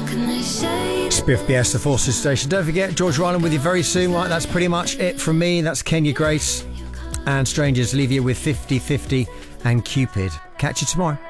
Spiff BS, the Forces Station. Don't forget, George Ryland with you very soon. Right, that's pretty much it from me. That's Kenya Grace and Strangers. Leave you with 50-50 and Cupid. Catch you tomorrow.